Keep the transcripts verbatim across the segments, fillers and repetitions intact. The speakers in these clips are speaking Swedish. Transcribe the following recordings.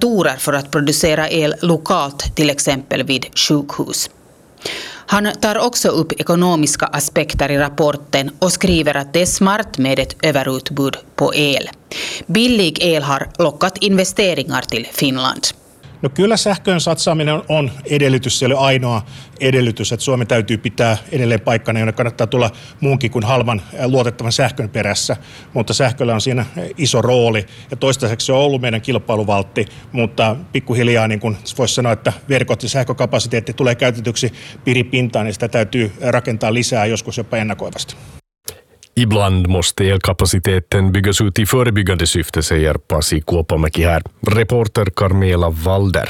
generatorer för att producera el lokalt, till exempel vid sjukhus. Han tar också upp ekonomiska aspekter i rapporten och skriver att det är smart med ett överutbud på el. Billig el har lockat investeringar till Finland. No kyllä sähköön satsaaminen on edellytys, se oli ainoa edellytys, että Suomi täytyy pitää edelleen paikkana, jonne kannattaa tulla muunkin kuin halvan luotettavan sähkön perässä, mutta sähköllä on siinä iso rooli ja toistaiseksi se on ollut meidän kilpailuvaltti, mutta pikkuhiljaa niin kuin voisi sanoa, että verkot ja sähkökapasiteetti tulee käytetyksi piripintaan, niin sitä täytyy rakentaa lisää joskus jopa ennakoivasti. Ibland måste elkapaciteten byggas ut i förebyggande syfte, säger Pasi Kuopamäki här. Reporter Carmela Walder.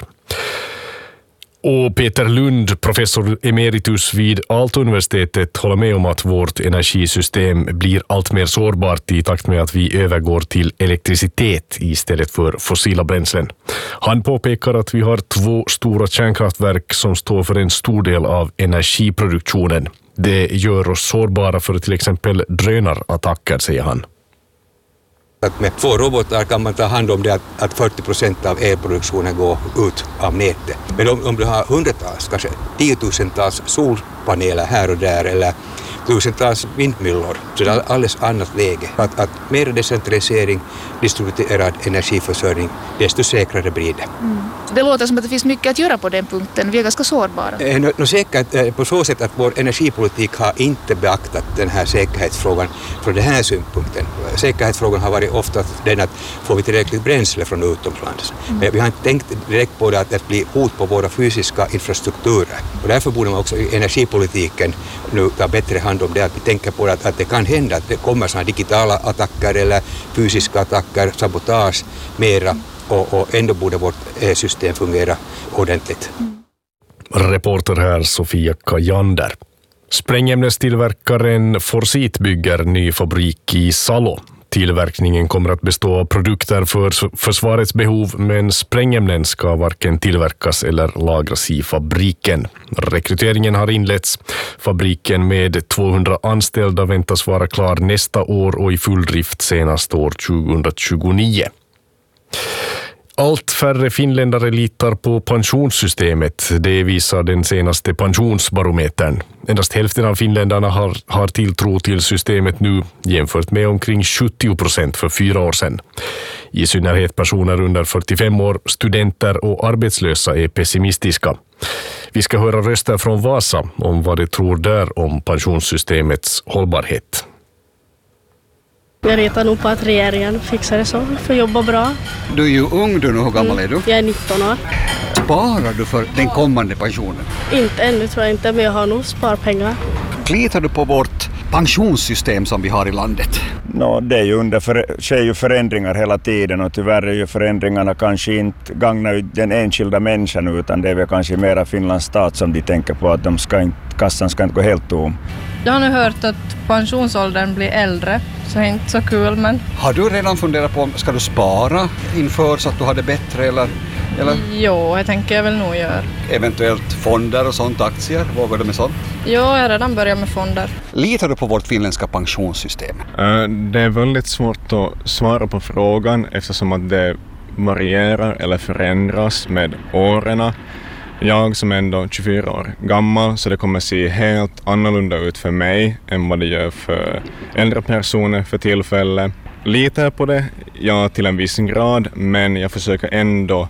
Och Peter Lund, professor emeritus vid Aalto-universitetet, håller med om att vårt energisystem blir allt mer sårbart i takt med att vi övergår till elektricitet istället för fossila bränslen. Han påpekar att vi har två stora kärnkraftverk som står för en stor del av energiproduktionen. Det gör oss sårbara för till exempel drönarattacker, säger han. Att med två robotar kan man ta hand om det att, att fyrtio procent av elproduktionen går ut av nätet. Men om, om du har hundratals, kanske tiotusentals solpaneler här och där eller tusentals vindmyllor, så det är alldeles annat läge. Att, att mer decentralisering, distribuerad energiförsörjning, desto säkrare blir det. Mm. Det låter som att det finns mycket att göra på den punkten. Vi är ganska sårbara. Eh, no, no säkert eh, på så sätt att vår energipolitik har inte beaktat den här säkerhetsfrågan från den här synpunkten. Säkerhetsfrågan har varit ofta den att får vi tillräckligt bränsle från utomlands. Mm. Men vi har inte tänkt direkt på det att det blir hot på våra fysiska infrastrukturer. Och därför borde man också i energipolitiken nu ta bättre hand om det, att vi tänker på att, att det kan hända att det kommer sådana digitala attacker eller fysiska attacker, sabotage mera och, och ändå borde vårt system fungera ordentligt. Reporter här Sofia Kajander. Sprängämnestillverkaren Forsit bygger ny fabrik i Salo. Tillverkningen kommer att bestå av produkter för försvarets behov, men sprängämnen ska varken tillverkas eller lagras i fabriken. Rekryteringen har inletts. Fabriken med tvåhundra anställda väntas vara klar nästa år och i full drift senast år tjugohundratjugonio. Allt färre finländare litar på pensionssystemet. Det visar den senaste pensionsbarometern. Endast hälften av finländarna har, har tilltro till systemet nu, jämfört med omkring sjuttio procent för fyra år sedan. I synnerhet personer under fyrtiofem år, studenter och arbetslösa är pessimistiska. Vi ska höra röster från Vasa om vad de tror där om pensionssystemets hållbarhet. Jag litar nog på att regeringen fixar det så. Vi får jobba bra. Du är ju ung du nu. Hur gammal är du? Jag är nitton år. Sparar du för den kommande pensionen? Inte ännu tror jag inte, men jag har nog sparpengar. Litar du på vårt pensionssystem som vi har i landet? No, det är ju under för, sker ju förändringar hela tiden och tyvärr är ju förändringarna kanske inte gagnar den enskilda människan, utan det är väl kanske mera Finlands stat som de tänker på att de ska inte, kassan ska inte gå helt tom. Jag har nu hört att pensionsåldern blir äldre, så det är inte så kul, men... Har du redan funderat på om ska du spara inför så att du har det bättre eller... eller? Jo, jag tänker jag väl nog göra. Eventuellt fonder och sånt, aktier, vågar du med sånt? Jo, jag har redan börjat med fonder. Litar du på vårt finländska pensionssystem? Det är väldigt svårt att svara på frågan eftersom att det varierar eller förändras med åren. Jag som är ändå tjugofyra år gammal, så det kommer se helt annorlunda ut för mig än vad det gör för äldre personer för tillfället. Litar på det, ja, till en viss grad, men jag försöker ändå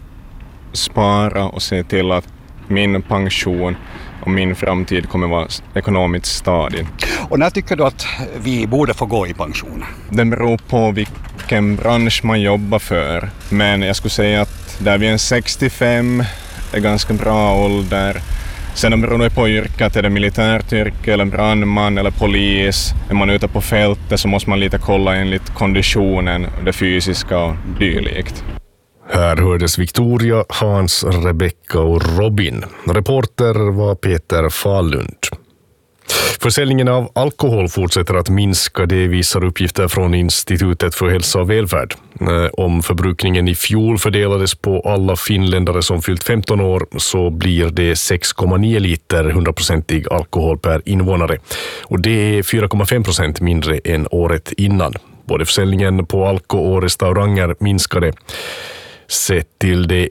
spara och se till att min pension och min framtid kommer vara ekonomiskt stadig. Och när tycker du att vi borde få gå i pension? Det beror på vilken bransch man jobbar för, men jag skulle säga att där vi är sextiofem är ganska bra ålder. Sen beror det på yrket, är det militärt yrke eller brandman eller polis. Är man ute på fältet så måste man lite kolla enligt konditionen, det fysiska och dylikt. Här hördes Victoria, Hans, Rebecca och Robin. Reporter var Peter Fahlund. Försäljningen av alkohol fortsätter att minska, det visar uppgifter från Institutet för hälsa och välfärd. Om förbrukningen i fjol fördelades på alla finländare som fyllt femton år så blir det sex komma nio liter hundraprocentig alkohol per invånare. Och det är fyra komma fem procent mindre än året innan. Både försäljningen på alko och restauranger minskade. Sett till det